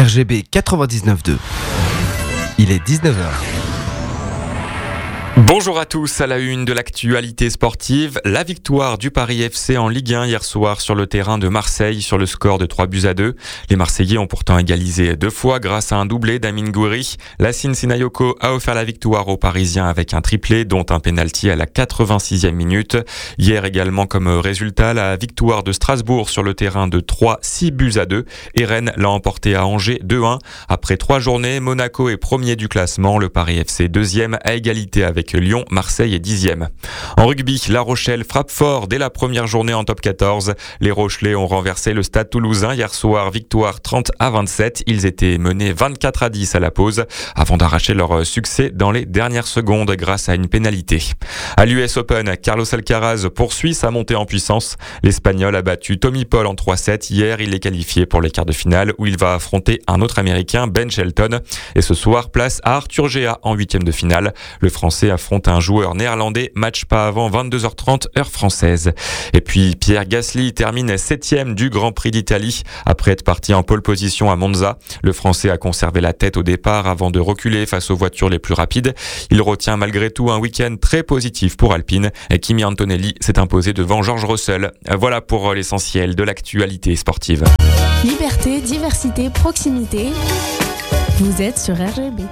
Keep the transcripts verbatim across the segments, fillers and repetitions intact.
R G B quatre-vingt-dix-neuf deux. Il est dix-neuf heures. Bonjour à tous, à la une de l'actualité sportive, la victoire du Paris F C en Ligue un hier soir sur le terrain de Marseille sur le score de trois buts à deux. Les Marseillais ont pourtant égalisé deux fois grâce à un doublé d'Amine Gouiri. Lassine Sissoko a offert la victoire aux Parisiens avec un triplé dont un pénalty à la quatre-vingt-sixième minute. Hier également comme résultat, la victoire de Strasbourg sur le terrain de Troyes, six buts à deux. Et Rennes l'a emporté à Angers deux un. Après trois journées, Monaco est premier du classement, le Paris F C deuxième à égalité avec Lyon, Marseille est dixième. En rugby, La Rochelle frappe fort dès la première journée en top quatorze. Les Rochelais ont renversé le Stade Toulousain hier soir, victoire trente à vingt-sept. Ils étaient menés vingt-quatre à dix à la pause avant d'arracher leur succès dans les dernières secondes grâce à une pénalité. À l'U S Open, Carlos Alcaraz poursuit sa montée en puissance. L'Espagnol a battu Tommy Paul en trois sept. Hier, il est qualifié pour les quarts de finale où il va affronter un autre Américain, Ben Shelton. Et ce soir, place à Arthur Géa en huitième de finale. Le Français affronte un joueur néerlandais, match pas avant vingt-deux heures trente heure française. Et puis Pierre Gasly termine septième du Grand Prix d'Italie après être parti en pole position à Monza. Le Français a conservé la tête au départ avant de reculer face aux voitures les plus rapides. Il retient malgré tout un week-end très positif pour Alpine. Et Kimi Antonelli s'est imposé devant George Russell. Voilà pour l'essentiel de l'actualité sportive. Liberté, diversité, proximité. Vous êtes sur R G B.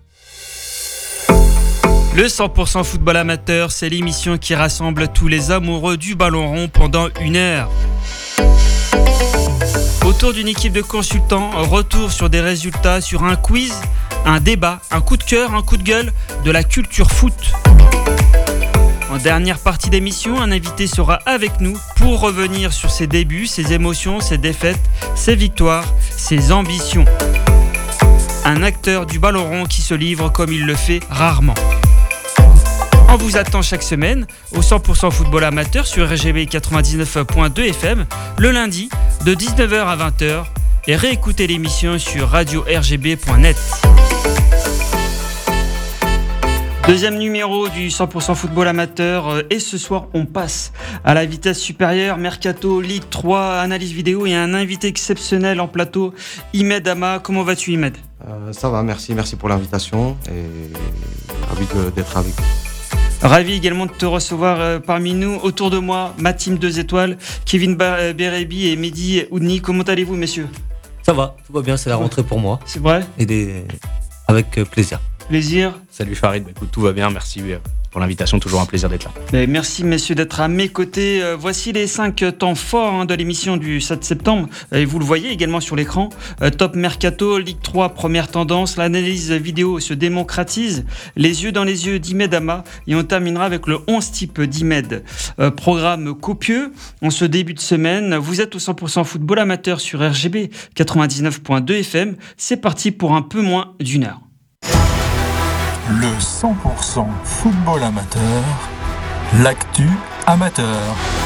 Le cent pour cent football amateur, c'est l'émission qui rassemble tous les amoureux du ballon rond pendant une heure. Autour d'une équipe de consultants, retour sur des résultats, sur un quiz, un débat, un coup de cœur, un coup de gueule, de la culture foot. En dernière partie d'émission, un invité sera avec nous pour revenir sur ses débuts, ses émotions, ses défaites, ses victoires, ses ambitions. Un acteur du ballon rond qui se livre comme il le fait rarement. On vous attend chaque semaine au cent pour cent football amateur sur R G B quatre-vingt-dix-neuf point deux F M le lundi de dix-neuf heures à vingt heures et réécoutez l'émission sur radio r g b point net. Deuxième numéro du cent pour cent football amateur et ce soir on passe à la vitesse supérieure, Mercato, Ligue trois, analyse vidéo et un invité exceptionnel en plateau, Imed Ama. Comment vas-tu Imed ? euh, Ça va, merci, merci pour l'invitation et ravi de, d'être avec vous. Ravi également de te recevoir euh, parmi nous. Autour de moi, ma team deux étoiles, Kevin ba- Berebi et Mehdi Oudni. Comment allez-vous messieurs ? Ça va, tout va bien, c'est la rentrée pour moi. C'est vrai ? Et des... avec euh, plaisir. Plaisir. Salut Farid, bah, écoute, tout va bien, merci pour l'invitation, toujours un plaisir d'être là. Mais merci messieurs d'être à mes côtés. Euh, voici les cinq temps forts hein, de l'émission du sept septembre. Euh, et vous le voyez également sur l'écran. Euh, top Mercato, Ligue trois, première tendance. L'analyse vidéo se démocratise. Les yeux dans les yeux d'Imed Ama. Et on terminera avec le onze type d'Imed. Euh, programme copieux. En ce début de semaine, vous êtes au cent pour cent football amateur sur R G B quatre-vingt-dix-neuf point deux F M. C'est parti pour un peu moins d'une heure. Le cent pour cent football amateur, l'actu amateur.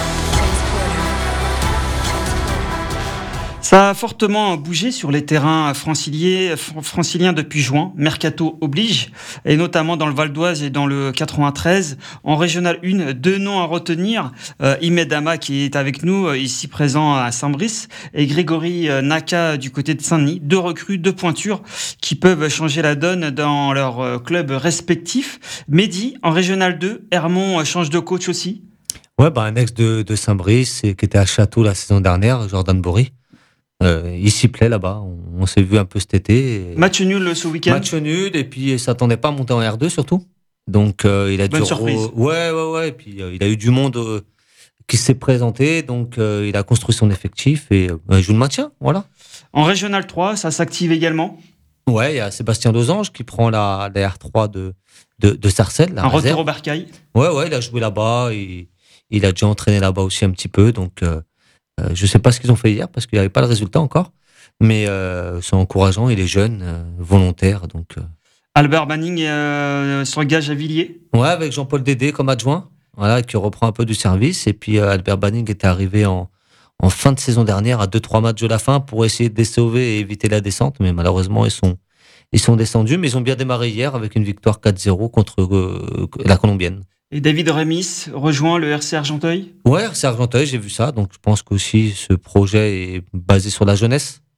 Ça a fortement bougé sur les terrains franciliens, franciliens depuis juin. Mercato oblige, et notamment dans le Val d'Oise et dans le quatre-vingt-treize. En Régional un, deux noms à retenir. Euh, Imed Ama qui est avec nous, ici présent à Saint-Brice, et Grégory Naka du côté de Saint-Denis. Deux recrues, deux pointures qui peuvent changer la donne dans leurs clubs respectifs. Mehdi, en Régional deux, Hermont change de coach aussi. Ouais, bah un ex de, de Saint-Brice et qui était à Château la saison dernière, Jordan Bory. Euh, il s'y plaît là-bas, on, on s'est vu un peu cet été. Et... Match nul ce week-end. Match nul, et puis il s'attendait pas à monter en R deux surtout. Donc euh, il a Bonne dû surprise. Re... Ouais, ouais, ouais. Et puis euh, il a eu du monde euh, qui s'est présenté, donc euh, il a construit son effectif et euh, il joue le maintien, voilà. En Régional trois, ça s'active également. Ouais, il y a Sébastien Losange qui prend la, la R trois de, de, de Sarcelles. La un réserve. retour au Bercail. Ouais, ouais, il a joué là-bas, il, il a déjà entraîné là-bas aussi un petit peu, donc euh, euh, je sais pas ce qu'ils ont fait hier parce qu'il n'y avait pas le résultat encore. Mais euh, c'est encourageant, il est jeune, euh, volontaire. Donc, euh... Albert Banning euh, s'engage à Villiers. Ouais, avec Jean-Paul Dédé comme adjoint, voilà, qui reprend un peu du service. Et puis euh, Albert Banning était arrivé en, en fin de saison dernière à deux trois matchs de la fin pour essayer de les sauver et éviter la descente. Mais malheureusement, ils sont, ils sont descendus. Mais ils ont bien démarré hier avec une victoire quatre zéro contre euh, la Colombienne. Et David Remis rejoint le R C Argenteuil. Ouais, R C Argenteuil, j'ai vu ça. Donc je pense qu'aussi ce projet est basé sur la jeunesse.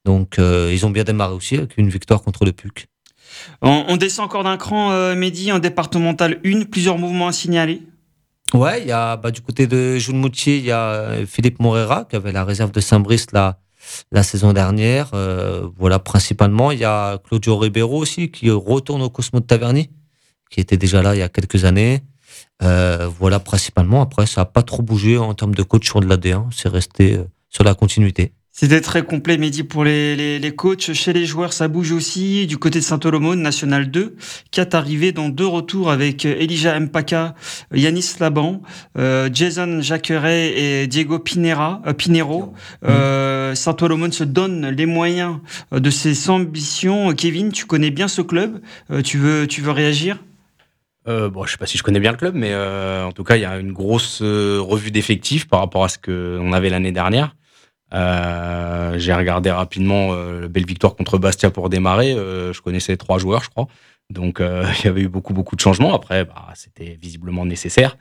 Donc, euh, ils ont bien démarré aussi avec une victoire contre le P U C. On, on descend encore d'un cran, euh, Mehdi, en départemental un, plusieurs mouvements à signaler. Ouais, il y a, bah, du côté de Jules-Moutier, il y a Philippe Morera, qui avait la réserve de Saint-Brice la, la saison dernière. Euh, voilà, principalement. Il y a Claudio Ribeiro aussi, qui retourne au Cosmo de Taverny, qui était déjà là il y a quelques années. Euh, voilà, principalement. Après, ça n'a pas trop bougé en termes de coach sur de l'A D un. C'est resté euh, sur la continuité. C'était très complet, Mehdi, pour les, les, les coachs. Chez les joueurs, ça bouge aussi. Du côté de Saint-Olomone, National deux, qui est arrivé dans deux retours avec Elijah Mpaka, Yanis Laban, euh, Jason Jacqueret et Diego Pinera, euh, Pinero. Euh, Saint-Olomone se donne les moyens de ses ambitions. Kevin, tu connais bien ce club. Euh, tu veux, tu veux réagir ? Euh, bon, je sais pas si je connais bien le club, mais euh, en tout cas, il y a une grosse euh, revue d'effectifs par rapport à ce qu'on avait l'année dernière. Euh, j'ai regardé rapidement euh, la belle victoire contre Bastia pour démarrer. Euh, je connaissais trois joueurs, je crois. Donc, euh, il y avait eu beaucoup, beaucoup de changements. Après, bah, c'était visiblement nécessaire.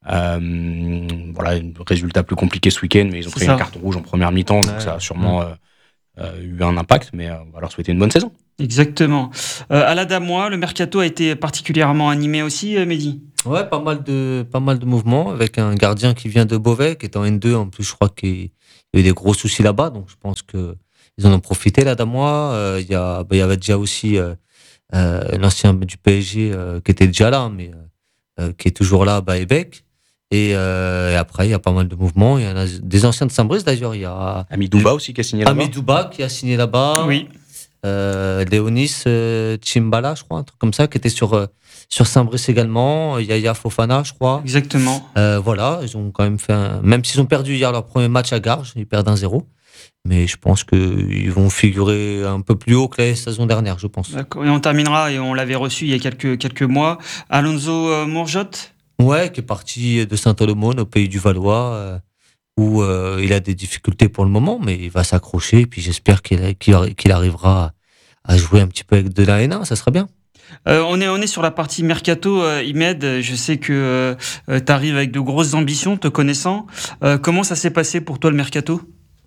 Euh, voilà, un résultat plus compliqué ce week-end, mais ils ont pris une carte rouge en première mi-temps, donc ouais, ça a sûrement euh, euh, eu un impact. Mais euh, on va leur souhaiter une bonne saison. Exactement. Euh, à la Damois, le mercato a été particulièrement animé aussi, euh, Mehdi. Ouais, pas mal de pas mal de mouvements avec un gardien qui vient de Beauvais, qui est en N deux. En plus, je crois qu'il il y a eu des gros soucis là-bas, donc je pense que ils en ont profité là d'Amois. Euh, il y a, bah, il y avait déjà aussi euh, euh, l'ancien du P S G euh, qui était déjà là, mais euh, qui est toujours là, bah, Ebec. Et, euh, et après, il y a pas mal de mouvements. Il y en a des anciens de Saint-Brice d'ailleurs. Il y a Ami Douba aussi qui a signé là-bas. Ami Douba qui a signé là-bas. Oui. Euh, Léonis euh, Chimbala, je crois, un truc comme ça, qui était sur euh, sur Saint-Brice également. Yaya Fofana, je crois. Exactement. Euh, voilà, ils ont quand même fait un... Même s'ils ont perdu hier leur premier match à Garges, ils perdent un zéro. Mais je pense qu'ils vont figurer un peu plus haut que la saison dernière, je pense. D'accord. Et on terminera, et on l'avait reçu il y a quelques, quelques mois, Alonso euh, Mourjotte. Ouais, qui est parti de Saint-Olomone au pays du Valois, euh, où euh, il a des difficultés pour le moment, mais il va s'accrocher. Et puis j'espère qu'il, qu'il, qu'il arrivera à jouer un petit peu avec de la N un, ça serait bien. Euh, on est on est sur la partie mercato, euh, Imed. Je sais que euh, tu arrives avec de grosses ambitions, te connaissant. Euh, comment ça s'est passé pour toi le mercato ?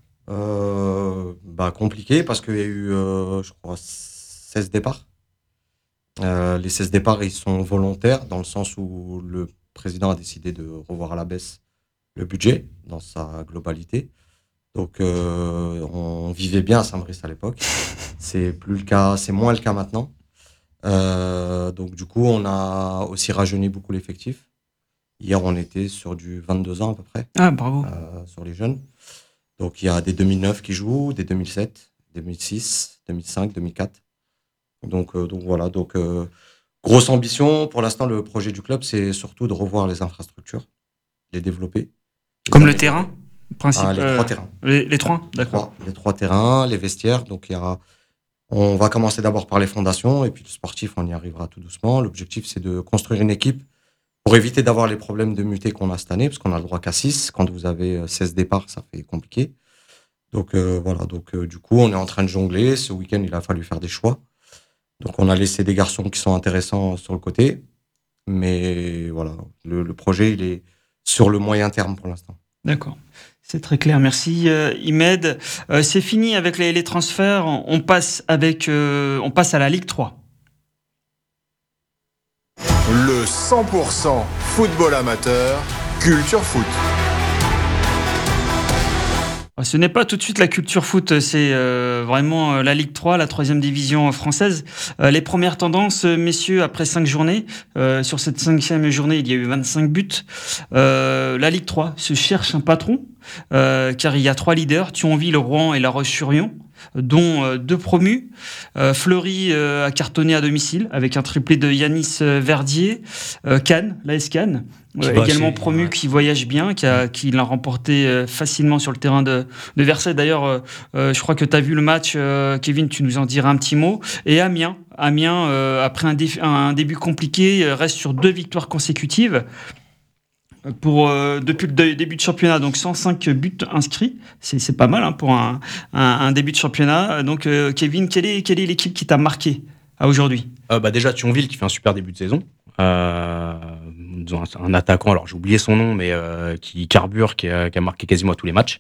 euh, bah compliqué parce qu'il y a eu, euh, je crois, seize départs. Euh, les seize départs, ils sont volontaires dans le sens où le président a décidé de revoir à la baisse le budget dans sa globalité. Donc, euh, on vivait bien à Saint-Brice à l'époque. C'est plus le cas, c'est moins le cas maintenant. Euh, donc du coup, on a aussi rajeuni beaucoup l'effectif. Hier, on était sur du vingt-deux ans à peu près. Ah, bravo. Euh, sur les jeunes. Donc il y a des deux mille neuf qui jouent, des deux mille sept, deux mille six, deux mille cinq, deux mille quatre. Donc, euh, donc voilà. Donc euh, grosse ambition. Pour l'instant, le projet du club, c'est surtout de revoir les infrastructures, les développer. Les Comme le terrain, principe. Ah, les euh, trois terrains. Les, les trois, d'accord. Trois, les trois terrains, les vestiaires. Donc il y a. On va commencer d'abord par les fondations et puis le sportif, on y arrivera tout doucement. L'objectif, c'est de construire une équipe pour éviter d'avoir les problèmes de mutés qu'on a cette année, parce qu'on a le droit qu'à six. Quand vous avez seize départs, ça fait compliqué. Donc euh, voilà, donc euh, du coup, on est en train de jongler. Ce week-end, il a fallu faire des choix. Donc on a laissé des garçons qui sont intéressants sur le côté. Mais voilà, le, le projet, il est sur le moyen terme pour l'instant. D'accord. C'est très clair, merci euh, Imed. Euh, c'est fini avec les, les transferts, on passe, avec, euh, on passe à la Ligue trois. Le cent pour cent football amateur, Culture Foot. Ce n'est pas tout de suite la culture foot, c'est euh, vraiment euh, la Ligue trois, la troisième division française. Euh, les premières tendances, messieurs, après cinq journées. Euh, sur cette cinquième journée, il y a eu vingt-cinq buts. Euh, la Ligue trois se cherche un patron, euh, car il y a trois leaders, Thionville, Rouen et La Roche-sur-Yon, dont euh, deux promus. Euh, Fleury euh, a cartonné à domicile avec un triplé de Yanis Verdier. Euh, Cannes, l'A S Cannes, euh, également chez, promu, ouais. qui voyage bien, qui, a, qui l'a remporté euh, facilement sur le terrain de, de Versailles. D'ailleurs, euh, euh, je crois que tu as vu le match, euh, Kevin, tu nous en diras un petit mot. Et Amiens, Amiens euh, après un, dé- un début compliqué, reste sur deux victoires consécutives. Pour, euh, depuis le début de championnat, donc cent cinq buts inscrits, c'est, c'est pas mal hein, pour un, un, un début de championnat. Donc euh, Kevin, quelle est, quelle est l'équipe qui t'a marqué à aujourd'hui ? euh, bah Déjà Thionville qui fait un super début de saison. Euh, ils ont un, un attaquant, alors j'ai oublié son nom, mais euh, qui carbure, qui a, qui a marqué quasiment à tous les matchs.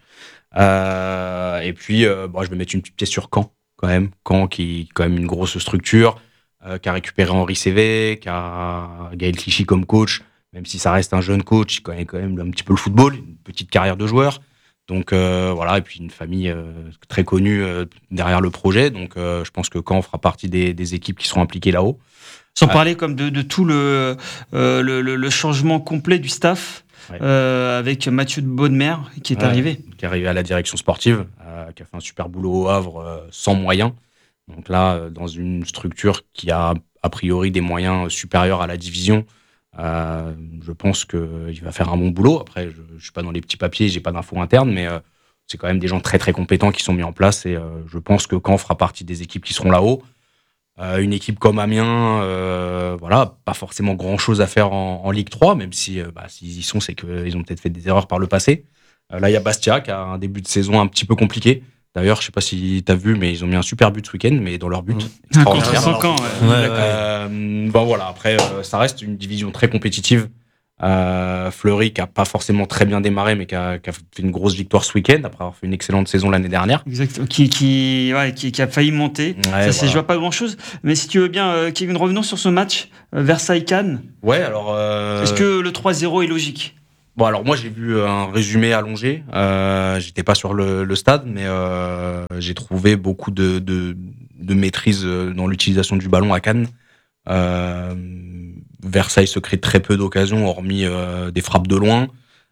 Euh, et puis, euh, bon, je vais mettre une petite pièce sur Caen, quand même. Caen, qui a quand même une grosse structure, euh, qui a récupéré Henri Cévé, qui a Gaël Clichy comme coach, même si ça reste un jeune coach, il connaît quand même un petit peu le football, une petite carrière de joueur. Donc euh, voilà, et puis une famille euh, très connue euh, derrière le projet. Donc euh, je pense que Caen fera partie des, des équipes qui seront impliquées là-haut. Sans Ouais. parler comme de, de tout le, euh, le, le, le changement complet du staff, Ouais. euh, avec Mathieu de Baudemer qui est Ouais. arrivé. Qui est arrivé à la direction sportive, euh, qui a fait un super boulot au Havre euh, sans moyens. Donc là, euh, dans une structure qui a a priori des moyens supérieurs à la division, euh, je pense qu'il va faire un bon boulot. Après, je ne suis pas dans les petits papiers, j'ai pas d'infos internes, mais euh, c'est quand même des gens très très compétents qui sont mis en place. Et euh, je pense que Caen fera partie des équipes qui seront là-haut. Euh, une équipe comme Amiens, euh, voilà, pas forcément grand-chose à faire en, en Ligue trois, même si euh, bah, s'ils y sont, c'est qu'ils ont peut-être fait des erreurs par le passé. Euh, là, il y a Bastia qui a un début de saison un petit peu compliqué. D'ailleurs, je sais pas si tu as vu, mais ils ont mis un super but ce week-end, mais dans leur but. Mmh. Contre Extraordinaire. Caen, ouais. Ouais, ouais. Euh, bon, voilà, après, euh, ça reste une division très compétitive. Euh, Fleury qui a pas forcément très bien démarré, mais qui a, qui a fait une grosse victoire ce week-end après avoir fait une excellente saison l'année dernière. Exact. Qui, qui, ouais, qui, qui a failli monter. Ouais, Ça, voilà. c'est, je vois pas grand-chose. Mais si tu veux bien, euh, Kevin, revenons sur ce match euh, Versailles-Cannes. Ouais, alors. Euh... Est-ce que le trois zéro est logique? Bon, alors moi j'ai vu un résumé allongé. Euh, j'étais pas sur le, le stade, mais euh, j'ai trouvé beaucoup de, de, de maîtrise dans l'utilisation du ballon à Cannes. Euh, Versailles se crée très peu d'occasions, hormis euh, des frappes de loin.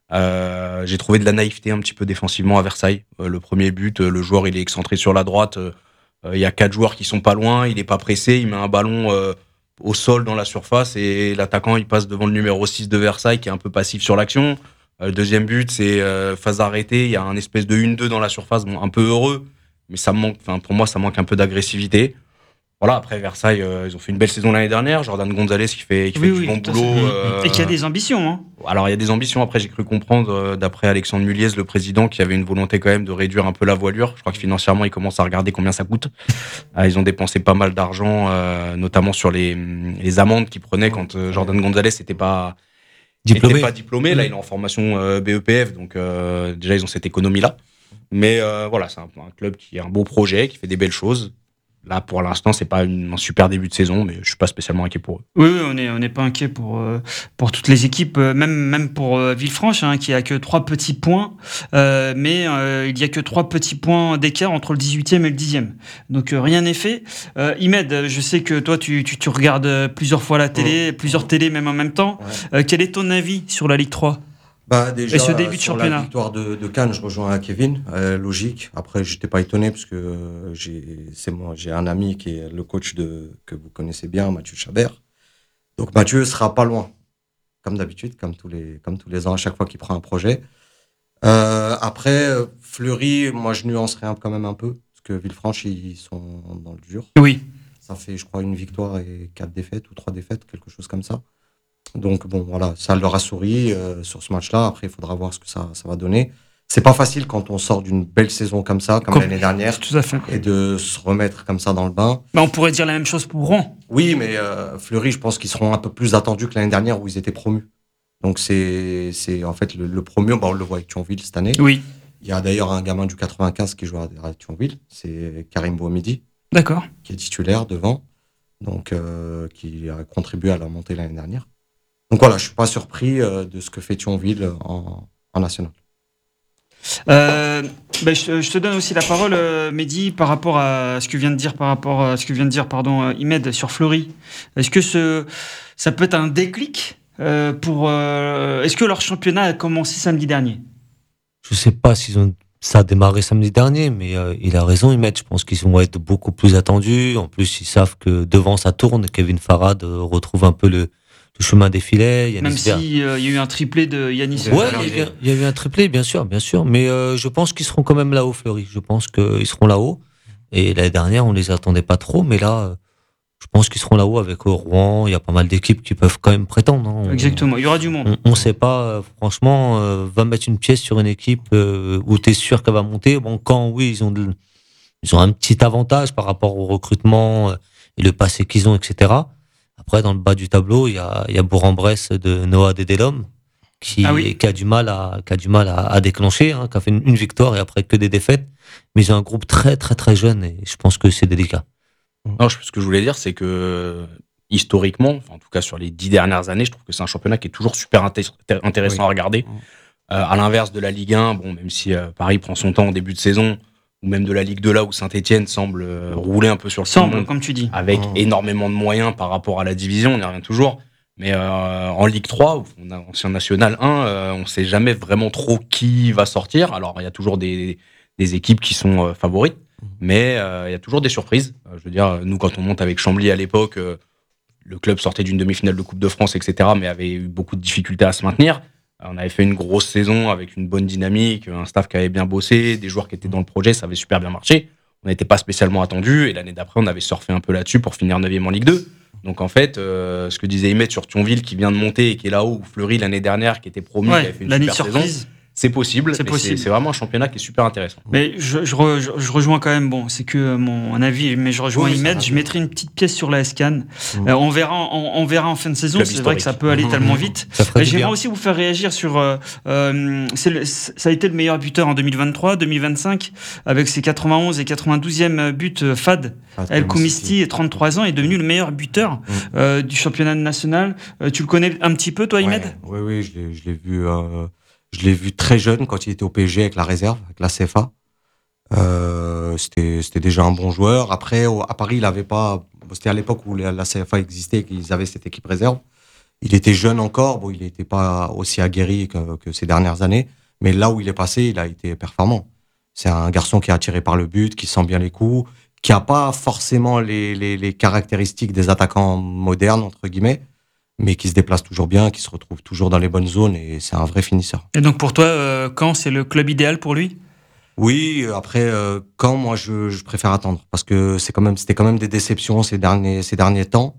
Euh, j'ai trouvé de la naïveté un petit peu défensivement à Versailles. Euh, le premier but, euh, le joueur il est excentré sur la droite. Il euh, y a quatre joueurs qui sont pas loin. Il est pas pressé. Il met un ballon euh, au sol dans la surface et l'attaquant il passe devant le numéro six de Versailles qui est un peu passif sur l'action. Euh, le deuxième but, c'est euh, phase arrêtée. Il y a un espèce de un deux dans la surface. Bon, un peu heureux, mais ça manque. Enfin, pour moi, ça manque un peu d'agressivité. Voilà, après Versailles, euh, ils ont fait une belle saison l'année dernière. Jordan Gonzalez qui fait, qui Oui, fait oui, du bon tout à boulot. fait. euh, Et qui a des ambitions. Hein. Alors, il y a des ambitions. Après, j'ai cru comprendre, euh, d'après Alexandre Muliez, le président, qu'il y avait une volonté quand même de réduire un peu la voilure. Je crois que financièrement, ils commencent à regarder combien ça coûte. Euh, ils ont dépensé pas mal d'argent, euh, notamment sur les, les amendes qu'ils prenaient quand euh, Jordan Gonzalez n'était pas Diplômé. était pas diplômé. Là, il est en formation euh, B E P F, donc euh, déjà, ils ont cette économie-là. Mais euh, voilà, c'est un, un club qui a un beau projet, qui fait des belles choses. Là, pour l'instant, c'est pas une, un super début de saison, mais je suis pas spécialement inquiet pour eux. Oui, oui, on n'est on n'est pas inquiet pour, euh, pour toutes les équipes, euh, même, même pour euh, Villefranche, hein, qui a que trois petits points, euh, mais euh, il y a que trois petits points d'écart entre le dix-huitième et le dixième. Donc euh, rien n'est fait. Euh, Imed, je sais que toi, tu, tu, tu regardes plusieurs fois la télé, Ouais. plusieurs télés même en même temps. Ouais. Euh, quel est ton avis sur la Ligue trois? Bah, déjà, Et ce début de sur championnat. la victoire de, de Cannes, je rejoins Kevin. Euh, logique. Après, j'étais pas étonné parce que euh, j'ai, c'est moi, j'ai un ami qui est le coach de, que vous connaissez bien, Mathieu Chabert. Donc, Mathieu sera pas loin. Comme d'habitude, comme tous les, comme tous les ans, à chaque fois qu'il prend un projet. Euh, après, euh, Fleury, moi, je nuancerais un- quand même un peu. Parce que Villefranche, ils sont dans le dur. Oui. Ça fait, je crois, une victoire et quatre défaites ou trois défaites, quelque chose comme ça. Donc bon, voilà, ça leur a souri euh, sur ce match-là. Après, il faudra voir ce que ça, ça va donner. C'est pas facile quand on sort d'une belle saison comme ça, comme Comme- l'année dernière, Tout à fait. et de se remettre comme ça dans le bain. Bah, on pourrait dire la même chose pour Rouen. Oui, mais euh, Fleury, je pense qu'ils seront un peu plus attendus que l'année dernière où ils étaient promus. Donc c'est, c'est en fait le, le promu, bah, on le voit avec Thionville cette année. Oui. Il y a d'ailleurs un gamin du quatre-vingt-quinze qui joue à, à Thionville, c'est Karim Bouhamidi, D'accord. qui est titulaire devant, donc euh, qui a contribué à la montée l'année dernière. Donc voilà, je suis pas surpris euh, de ce que fait Thionville en, en national. Euh, ben, je, je te donne aussi la parole, euh, Mehdi, par rapport à ce que vient de dire, par rapport à ce que vient de dire, pardon, euh, Imed sur Fleury. Est-ce que ce, ça peut être un déclic euh, pour euh, Est-ce que leur championnat a commencé samedi dernier? Je sais pas s'ils ont ça a démarré samedi dernier, mais euh, il a raison, Imed. Je pense qu'ils vont être beaucoup plus attendus. En plus, ils savent que devant ça tourne. Kevin Farad euh, retrouve un peu le, le chemin des filets. Yanis Même Ver- s'il y a eu un triplé de Yanis. Ouais, Verger. il y, a, il y a eu un triplé, bien sûr, bien sûr. Mais euh, je pense qu'ils seront quand même là-haut, Fleury. Je pense qu'ils seront là-haut. Et l'année dernière, on les attendait pas trop, mais là, euh, je pense qu'ils seront là-haut avec euh, Rouen. Il y a pas mal d'équipes qui peuvent quand même prétendre. Hein. On- Exactement, il y aura du monde. On ne sait pas, euh, franchement, euh, va mettre une pièce sur une équipe euh, où tu es sûr qu'elle va monter. Bon, quand oui, ils ont, de- ils ont un petit avantage par rapport au recrutement euh, et le passé qu'ils ont, et cetera. Après, dans le bas du tableau, il y a, il y a Bourg-en-Bresse de Noah Dédélhomme, qui, Ah oui. qui a du mal à, qui a du mal à, à déclencher, hein, qui a fait une, une victoire et après que des défaites. Mais ils ont un groupe très, très, très jeune et je pense que c'est délicat. Non, je- ce que je voulais dire, c'est que historiquement, enfin, en tout cas sur les dix dernières années, je trouve que c'est un championnat qui est toujours super inté- intéressant Oui. à regarder. Euh, à l'inverse de la Ligue un, bon, même si euh, Paris prend son temps au début de saison, ou même de la Ligue deux là où Saint-Etienne semble euh, rouler un peu sur le Semble, monde, comme tu dis. avec Mmh. énormément de moyens par rapport à la division, on y revient toujours. Mais euh, en Ligue trois, où on a ancien National un, euh, on sait jamais vraiment trop qui va sortir. Alors il y a toujours des, des équipes qui sont euh, favorites, mais euh, il y a toujours des surprises. Euh, je veux dire, nous quand on monte avec Chambly à l'époque, euh, le club sortait d'une demi-finale de Coupe de France, et cetera, mais avait eu beaucoup de difficultés à se maintenir. Euh, On avait fait une grosse saison avec une bonne dynamique, un staff qui avait bien bossé, des joueurs qui étaient dans le projet, ça avait super bien marché. On n'était pas spécialement attendu, et l'année d'après, on avait surfé un peu là-dessus pour finir neuvième en Ligue deux. Donc en fait, euh, ce que disait Imet sur Thionville qui vient de monter et qui est là-haut, ou Fleury l'année dernière qui était promu, qui avait Ouais, fait une l'année super saison, surprise. c'est possible. C'est mais possible. C'est vraiment un championnat qui est super intéressant. Mais je, je, re- je- je rejoins quand même, bon, c'est que euh, mon avis, mais je rejoins Oui, ça Imed, va je bien. mettrai une petite pièce sur la S C A N. Mmh. Euh, on, verra, on, on verra en fin de saison, Club c'est vrai que ça historique. peut aller Mmh. tellement vite. Ça ferait Mais du j'aimerais bien. aussi vous faire réagir sur. Euh, euh, c'est le- ça a été le meilleur buteur en deux mille vingt-trois, deux mille vingt-cinq, avec ses quatre-vingt-onze et quatre-vingt-douzième buts. euh, Fad El Koumisti, trente-trois ans, est devenu le meilleur buteur Mmh. euh, du championnat national. Euh, tu le connais un petit peu, toi, Imed? Ouais, oui, oui, je l'ai, je l'ai vu, euh, je l'ai vu très jeune quand il était au P S G avec la réserve, avec la C F A. Euh, c'était, c'était déjà un bon joueur. Après, au- à Paris, il avait pas. C'était à l'époque où la, la C F A existait, qu'ils avaient cette équipe réserve. Il était jeune encore. Bon, il n'était pas aussi aguerri que, que ces dernières années. Mais là où il est passé, il a été performant. C'est un garçon qui est attiré par le but, qui sent bien les coups, qui a pas forcément les, les, les caractéristiques des attaquants modernes entre guillemets, mais qui se déplace toujours bien, qui se retrouve toujours dans les bonnes zones et c'est un vrai finisseur. Et donc pour toi, euh, Caen, c'est le club idéal pour lui? Oui, après euh, quand moi je, je préfère attendre parce que c'est quand même c'était quand même des déceptions ces derniers ces derniers temps.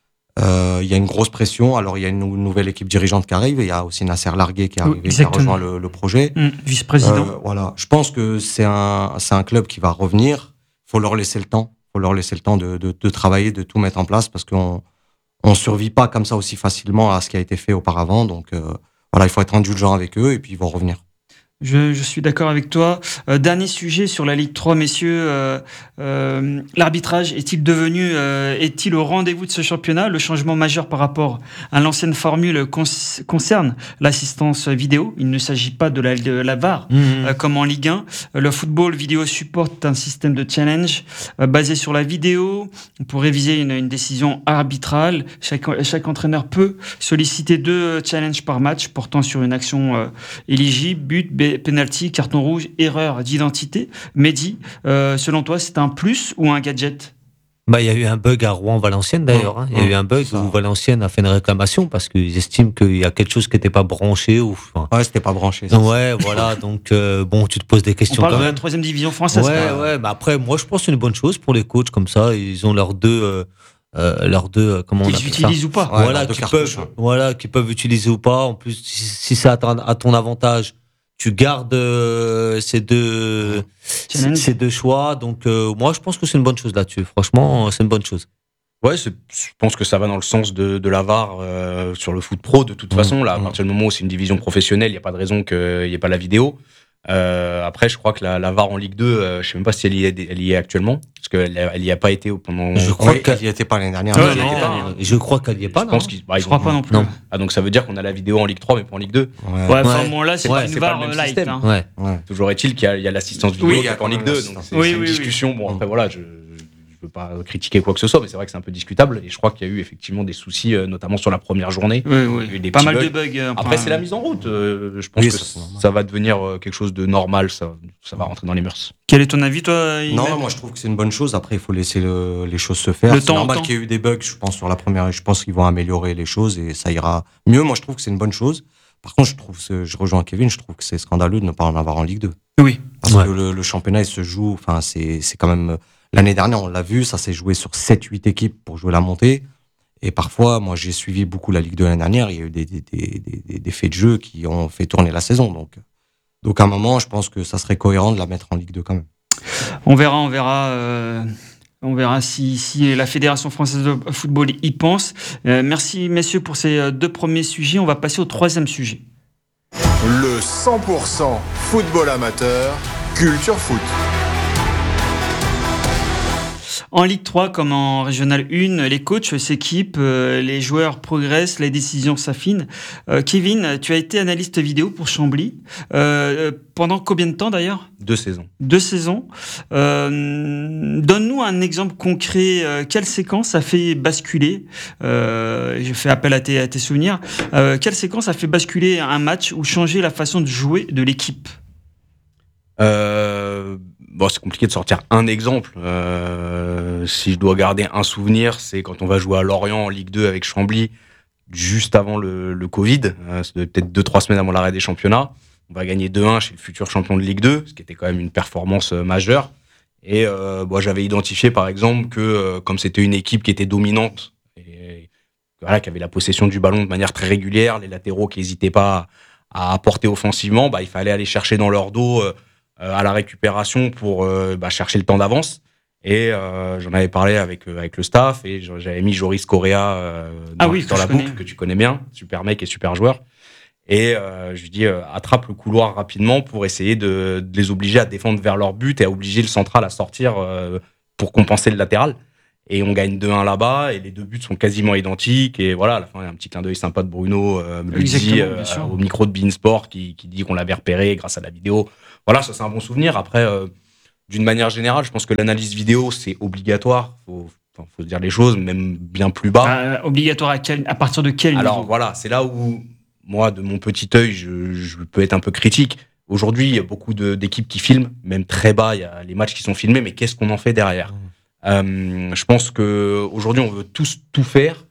Euh, Il y a une grosse pression. Alors il y a une nou- nouvelle équipe dirigeante qui arrive. Il y a aussi Nasser Largué qui est Oui, arrivé, qui a exactement. rejoint le, le projet. Hum, vice-président. Euh, voilà, je pense que c'est un c'est un club qui va revenir. Faut leur laisser le temps. Faut leur laisser le temps de de, de travailler, de tout mettre en place parce qu'on on survit pas comme ça aussi facilement à ce qui a été fait auparavant. Donc euh, voilà, il faut être indulgent avec eux et puis ils vont revenir. Je, je suis d'accord avec toi. Euh, dernier sujet sur la Ligue trois, messieurs. Euh, euh, l'arbitrage est-il devenu, euh, est-il au rendez-vous de ce championnat? Le changement majeur par rapport à l'ancienne formule cons- concerne l'assistance vidéo. Il ne s'agit pas de la, de la V A R, Mmh. euh, comme en Ligue un. Euh, Le football vidéo supporte un système de challenge euh, basé sur la vidéo pour réviser une, une décision arbitrale. Chaque, chaque entraîneur peut solliciter deux challenges par match portant sur une action euh, éligible, but, b- penalty, carton rouge, erreur d'identité. Mehdi, euh, selon toi, c'est un plus ou un gadget? Bah, il y a eu un bug à Rouen-Valenciennes d'ailleurs. hein. Il y a Mmh, eu un bug ça. où Valenciennes a fait une réclamation parce qu'ils estiment qu'il y a quelque chose qui n'était pas branché. Ou, enfin, Ouais, c'était pas branché. Ça. ouais, voilà. Donc, euh, bon, tu te poses des On questions parle quand de la même. troisième division française. Ouais, quoi. ouais. Mais après, moi, je pense que c'est une bonne chose pour les coachs comme ça. Ils ont leurs deux, euh, euh, leurs deux, euh, comment on Qu'ils appelle ça utilisent ou pas. Ouais, voilà, leurs deux qui cartouches, peuvent, ouais. voilà, qui peuvent utiliser ou pas. En plus, si, si c'est à ton, à ton avantage, tu gardes euh, ces deux, Challenge. ces deux choix. Donc, euh, moi, je pense que c'est une bonne chose là-dessus. Franchement, c'est une bonne chose. Ouais, c'est- je pense que ça va dans le sens de, de la V A R euh, sur le foot pro. De toute Mmh, façon, là, à mmh. partir du moment où c'est une division professionnelle, il n'y a pas de raison qu'il n'y ait pas la vidéo. Euh, après, je crois que la, la V A R en Ligue deux, euh, je sais même pas si elle y est, elle y est actuellement, parce qu'elle elle y a pas été pendant. Je crois Ouais, que- il y était pas l'année dernière. Ouais, Il y non, était pas. Euh, je crois qu'elle y est pas. je non pense qu'ils. bah, Je ils crois vont- pas non plus. Non. Ah, donc ça veut dire qu'on a la vidéo en Ligue trois, mais pas en Ligue deux. Ouais. Ouais, Ouais. enfin, bon, là, c'est Ouais, pas une c'est V A pas R le même light. système. hein. Ouais. Ouais. Toujours est-il qu'il y a, il y a l'assistance vidéo Oui, qui il y a est pas en quand Ligue même deux, l'assistance. donc c'est Oui, c'est une oui, oui. discussion. Bon, après, voilà, je. Je veux pas critiquer quoi que ce soit, mais c'est vrai que c'est un peu discutable. Et je crois qu'il y a eu effectivement des soucis, euh, notamment sur la première journée. Oui, Il y a eu oui. des Pas petits mal bugs. de bugs. euh, Après, enfin, c'est la mise en route. Euh, je pense Oui, que ça, c'est normal. ça va devenir euh, quelque chose de normal. Ça, ça va rentrer dans les mœurs. Quel est ton avis, toi, Imed? Non, non, moi je trouve que c'est une bonne chose. Après, il faut laisser le- les choses se faire. Le C'est temps au normal temps. qu'il y ait eu des bugs, je pense, sur la première. Je pense qu'ils vont améliorer les choses et ça ira mieux. Moi, je trouve que c'est une bonne chose. Par contre, je trouve, ce- je rejoins Kevin, je trouve que c'est scandaleux de ne pas en avoir en Ligue deux. Oui. Parce Ouais. que le, le championnat, il se joue, enfin, c'est, c'est quand même, l'année dernière, on l'a vu, ça s'est joué sur sept huit équipes pour jouer la montée. Et parfois, moi, j'ai suivi beaucoup la Ligue deux l'année dernière, il y a eu des, des, des, des, des faits de jeu qui ont fait tourner la saison. Donc, donc à un moment, je pense que ça serait cohérent de la mettre en Ligue deux quand même. On verra, on verra. euh, On verra si, si la Fédération française de football y pense. Euh, merci messieurs pour ces deux premiers sujets. On va passer au troisième sujet. Le cent pour cent football amateur, Culture Foot. En Ligue trois comme en Régional un, les coachs s'équipent, euh, les joueurs progressent, les décisions s'affinent. Euh, Kevin, tu as été analyste vidéo pour Chambly. Euh, pendant combien de temps d'ailleurs ? Deux saisons. Deux saisons. Euh, donne-nous un exemple concret. Euh, quelle séquence a fait basculer euh, Je fais appel à tes, à tes souvenirs. Euh, quelle séquence a fait basculer un match ou changer la façon de jouer de l'équipe ? Euh, bon, c'est compliqué de sortir un exemple. Euh, si je dois garder un souvenir, c'est quand on va jouer à Lorient en Ligue deux avec Chambly, juste avant le, le Covid. Euh, c'est peut-être deux trois semaines avant l'arrêt des championnats. On va gagner deux un chez le futur champion de Ligue deux, ce qui était quand même une performance euh, majeure. Et euh, bon, j'avais identifié par exemple que euh, comme c'était une équipe qui était dominante, et, voilà, qui avait la possession du ballon de manière très régulière, les latéraux qui n'hésitaient pas à, à apporter offensivement, bah, il fallait aller chercher dans leur dos euh, à la récupération pour euh, bah, chercher le temps d'avance. Et euh, j'en avais parlé avec, euh, avec le staff et j'avais mis Joris Correa euh, dans, ah oui, dans la boucle, que tu connais bien, super mec et super joueur. Et euh, je lui dis, euh, attrape le couloir rapidement pour essayer de, de les obliger à défendre vers leur but et à obliger le central à sortir euh, pour compenser le latéral. Et on gagne deux un là-bas et les deux buts sont quasiment identiques. Et voilà, à la fin, il y a un petit clin d'œil sympa de Bruno euh, Luzi, euh, au micro de Beansport qui, qui dit qu'on l'avait repéré grâce à la vidéo. Voilà, ça c'est un bon souvenir. Après, euh, d'une manière générale, je pense que l'analyse vidéo, c'est obligatoire. Faut, enfin, faut dire les choses, même bien plus bas. Euh, obligatoire à, quel, à partir de quel Alors niveau ? Voilà, c'est là où, moi, de mon petit œil, je, je peux être un peu critique. Aujourd'hui, il y a beaucoup de, d'équipes qui filment, même très bas, il y a les matchs qui sont filmés, mais qu'est-ce qu'on en fait derrière ? Euh, je pense qu'aujourd'hui, on veut tous tout faire.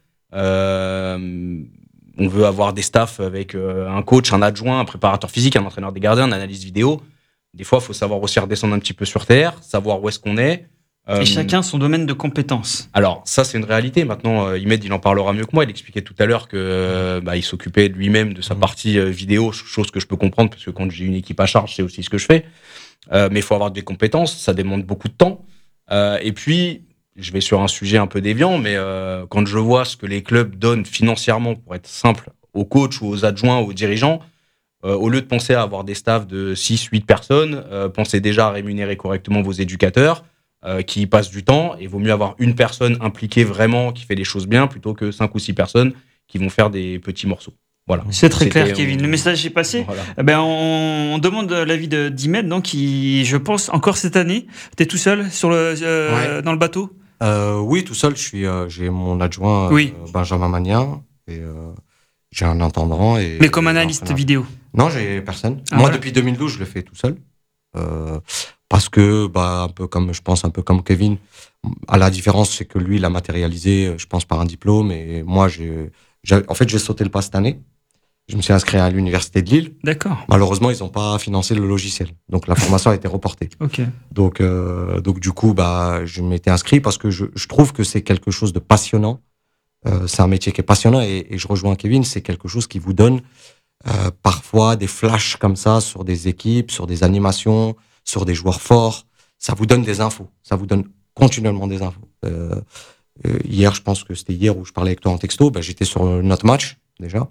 Euh, on veut avoir des staffs avec euh, un coach, un adjoint, un préparateur physique, un entraîneur des gardiens, un analyste vidéo. Des fois, il faut savoir aussi redescendre un petit peu sur terre, savoir où est-ce qu'on est. Euh, Et chacun son domaine de compétences. Alors, ça, c'est une réalité. Maintenant, euh, Imed, il en parlera mieux que moi. Il expliquait tout à l'heure que euh, bah, il s'occupait de lui-même de sa partie euh, vidéo, chose que je peux comprendre, parce que quand j'ai une équipe à charge, c'est aussi ce que je fais. Euh, mais il faut avoir des compétences, ça demande beaucoup de temps. Euh, et puis, je vais sur un sujet un peu déviant, mais euh, quand je vois ce que les clubs donnent financièrement, pour être simple, aux coachs ou aux adjoints, aux dirigeants, euh, au lieu de penser à avoir des staffs de six huit personnes, euh, pensez déjà à rémunérer correctement vos éducateurs, euh, qui y passent du temps, et vaut mieux avoir une personne impliquée vraiment, qui fait les choses bien, plutôt que cinq ou six personnes qui vont faire des petits morceaux. Voilà. C'est très C'était, clair, Kevin. on... Le message est passé. Voilà. Eh ben, on, on demande l'avis de d'Imed, donc, qui, je pense, encore cette année, t'es tout seul sur le, euh, ouais. dans le bateau ? euh, Oui, tout seul. Je suis, euh, j'ai mon adjoint, oui. euh, Benjamin Magnin, et euh, j'ai un intendant. Et, Mais comme analyste vidéo ? Non, j'ai personne. Ah, Moi, voilà. depuis deux mille douze, je le fais tout seul. Euh, parce que, bah, un peu comme, je pense, un peu comme Kevin, à la différence, c'est que lui, il a matérialisé, je pense, par un diplôme, et moi, j'ai, j'ai en fait, j'ai sauté le pas cette année. Je me suis inscrit à l'université de Lille. D'accord. Malheureusement, ils n'ont pas financé le logiciel, donc la formation a été reportée. Ok. Donc, euh, donc du coup, bah, je m'étais inscrit parce que je, je trouve que c'est quelque chose de passionnant. Euh, c'est un métier qui est passionnant, et, et je rejoins Kevin. C'est quelque chose qui vous donne euh, parfois des flashs comme ça sur des équipes, sur des animations, sur des joueurs forts. Ça vous donne des infos. Ça vous donne continuellement des infos. Euh, euh, hier, je pense que c'était hier où je parlais avec toi en texto. Bah, j'étais sur notre match déjà.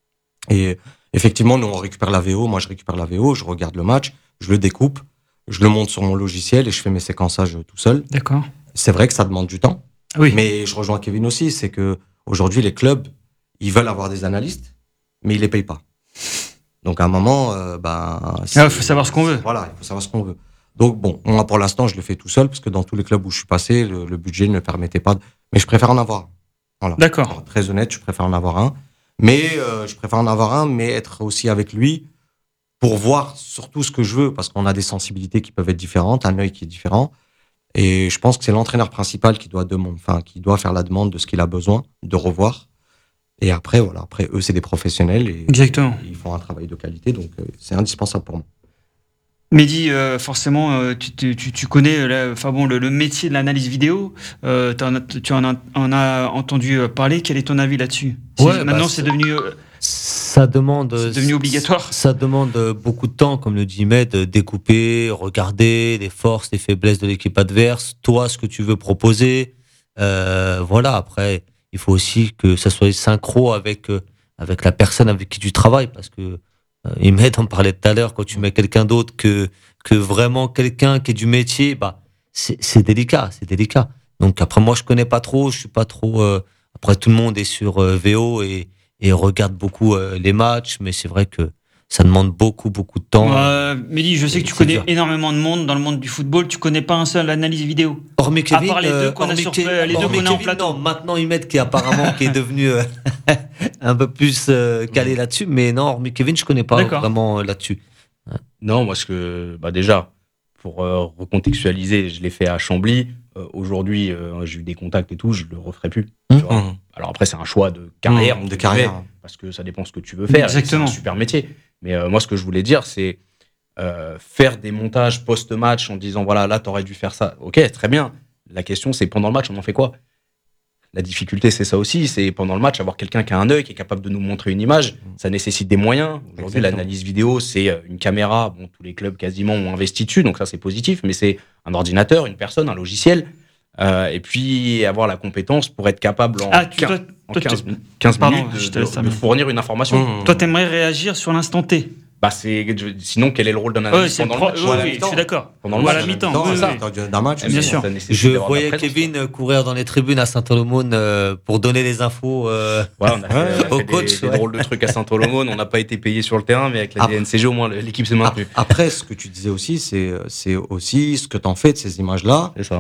Et effectivement, nous, on récupère la V O. Moi, je récupère la V O, je regarde le match, je le découpe, je le monte sur mon logiciel et je fais mes séquençages tout seul. D'accord. C'est vrai que ça demande du temps. Oui. Mais je rejoins Kevin aussi, c'est que aujourd'hui, les clubs, ils veulent avoir des analystes, mais ils les payent pas. Donc, à un moment, euh, ben, il ah, faut savoir ce qu'on veut. Voilà, il faut savoir ce qu'on veut. Donc, bon, moi, pour l'instant, je le fais tout seul parce que dans tous les clubs où je suis passé, le, le budget ne me permettait pas. De... Mais je préfère en avoir un. Voilà. D'accord. Alors, très honnête, je préfère en avoir un. Mais euh, je préfère en avoir un, mais être aussi avec lui pour voir surtout ce que je veux, parce qu'on a des sensibilités qui peuvent être différentes, un œil qui est différent. Et je pense que c'est l'entraîneur principal qui doit, demander, enfin, qui doit faire la demande de ce qu'il a besoin de revoir. Et après, voilà, après eux, c'est des professionnels et exactement. Ils font un travail de qualité, donc euh, c'est indispensable pour moi. Mehdi, euh, forcément, euh, tu, tu, tu connais là, enfin bon, le, le métier de l'analyse vidéo. Euh, tu en as, en as entendu parler. Quel est ton avis là-dessus ? Ouais, Maintenant, bah, c'est devenu. Euh... Ça Ça demande. C'est devenu obligatoire. Ça demande beaucoup de temps, comme le dit Med, découper, regarder les forces, les faiblesses de l'équipe adverse, toi, ce que tu veux proposer. Euh, voilà, après, il faut aussi que ça soit synchro avec, euh, avec la personne avec qui tu travailles, parce que euh, Med en parlait tout à l'heure, quand tu mets quelqu'un d'autre que, que vraiment quelqu'un qui est du métier, bah, c'est, c'est délicat, c'est délicat. Donc après, moi, je connais pas trop, je suis pas trop. Euh, après, tout le monde est sur euh, V O et, et regarde beaucoup euh, les matchs, mais c'est vrai que ça demande beaucoup, beaucoup de temps. Euh, Mehdi, je sais que tu C'est connais dur. énormément de monde dans le monde du football. Tu connais pas un seul analyse vidéo. Hormis Kevin, à part les deux euh, qu'on a hormis sur Ke- les deux hormis qu'on a en Kevin, plateau. non, maintenant Imed qui est apparemment qui est devenu euh, un peu plus euh, calé là-dessus, mais non, hormis Kevin, je connais pas D'accord. vraiment euh, là-dessus. Non, moi, ce que, bah déjà, pour euh, recontextualiser, je l'ai fait à Chambly. Euh, aujourd'hui, euh, j'ai eu des contacts et tout, je le referai plus. Mmh. Tu vois. Mmh. Alors après, c'est un choix de carrière, Mmh, entre de carrière. guillemets, parce que ça dépend ce que tu veux faire. et Exactement. C'est un super métier. Mais euh, moi, ce que je voulais dire, c'est euh, faire des montages post-match en disant voilà, là, t'aurais dû faire ça. Ok, très bien. La question, c'est pendant le match, on en fait quoi? La difficulté, c'est ça aussi. C'est pendant le match, avoir quelqu'un qui a un œil, qui est capable de nous montrer une image. Ça nécessite des moyens. Aujourd'hui, Exactement. l'analyse vidéo, c'est euh, une caméra. Bon, tous les clubs quasiment ont investi dessus, donc ça, c'est positif. Mais c'est un ordinateur, une personne, un logiciel. Euh, et puis avoir la compétence pour être capable en, Ah, tu, quinze, toi, en toi, quinze, tu- quinze Pardon, minutes je de, te laisse de- terminer. de fournir une information. Mmh. toi, t'aimerais réagir sur l'instant T. Bah, c'est, sinon, quel est le rôle d'un Ouais, analyste c'est le pendant pro- le match oui, à la oui, je mi-temps. suis d'accord. Pendant le Ou à match, la à la mi-temps. Dans oui, ça, oui. dans- d'un match, Eh, Bien mais sûr. ça nécessite Je d'avoir de la voyais présence, Kevin euh, courir dans les tribunes à Saint-Olomone euh, pour donner les infos. euh, Ouais, on a fait, Ouais, on a au fait coach, des, des ouais. drôles de trucs à Saint-Olomone. On n'a pas été payé sur le terrain, mais avec la Ah. D N C G, au moins, l'équipe s'est maintenue. Après, ce que tu disais aussi, c'est, c'est aussi ce que tu en fais de ces images-là. C'est ça.